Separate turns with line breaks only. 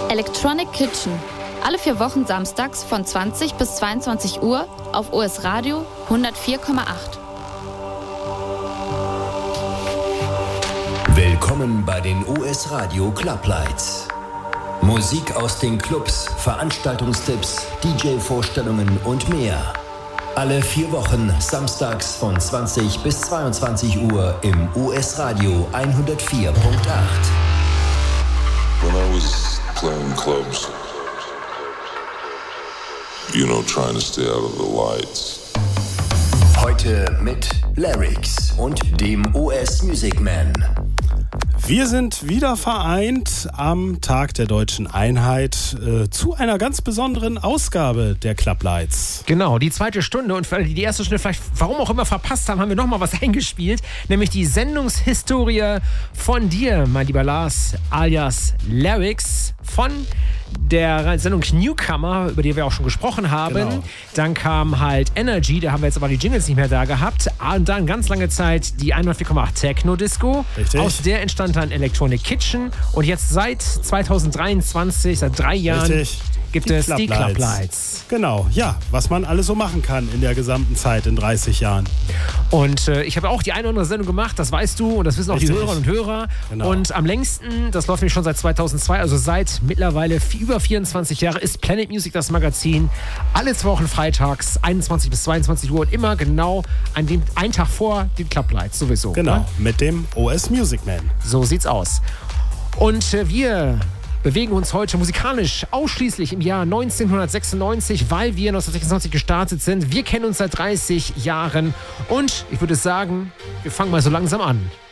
Electronic Kitchen. Alle 4 Wochen samstags von 20 bis 22 Uhr auf OS Radio 104,8.
Willkommen bei den OS Radio Club Lights. Musik aus den Clubs, Veranstaltungstipps, DJ-Vorstellungen und mehr. Alle 4 Wochen samstags von 20 bis 22 Uhr im OS Radio 104.8.
When I was playing clubs, trying to stay out of the lights.
Heute mit Larix und dem OS Music Man.
Wir sind wieder vereint am Tag der Deutschen Einheit zu einer ganz besonderen Ausgabe der Club Lights.
Genau, die 2. Stunde, und für alle, die die 1. Stunde vielleicht warum auch immer verpasst haben, haben wir nochmal was eingespielt, nämlich die Sendungshistorie von dir, mein lieber Lars, alias Larix, von der Sendung Newcomer, über die wir auch schon gesprochen haben.
Genau.
Dann kam halt Energy, da haben wir jetzt aber die Jingles nicht mehr da gehabt. Und dann ganz lange Zeit die 104,8 Techno Disco.
Richtig.
Aus der entstand dann Electronic Kitchen. Und jetzt seit 2023, seit 3 Jahren,
Richtig.
gibt es die Club Lights.
Genau, ja, was man alles so machen kann in der gesamten Zeit, in 30 Jahren.
Und ich habe auch die eine oder andere Sendung gemacht, das weißt du, und das wissen auch
Richtig.
die Hörerinnen und Hörer.
Genau.
Und am längsten, das läuft nämlich schon seit 2002, also seit mittlerweile über 24 Jahre, ist Planet Music das Magazin. Alle 2 Wochen freitags, 21 bis 22 Uhr, und immer genau einen Tag vor den Club Lights sowieso.
Genau,
Ne?
mit dem OS Music Man.
So sieht's aus. Und wir bewegen uns heute musikalisch ausschließlich im Jahr 1996, weil wir 1996 gestartet sind. Wir kennen uns seit 30 Jahren und ich würde sagen, wir fangen mal so langsam an.